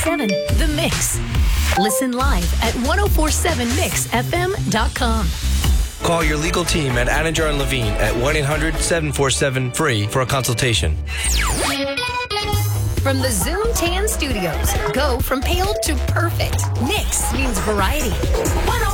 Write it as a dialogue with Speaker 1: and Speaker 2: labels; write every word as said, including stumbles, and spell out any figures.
Speaker 1: seven The Mix. Listen live at ten forty-seven mix f m dot com.
Speaker 2: Call your legal team at Anninger and Levine at one eight hundred seven four seven free for a consultation.
Speaker 1: From the Zoom Tan Studios, go from pale to perfect. Mix means variety.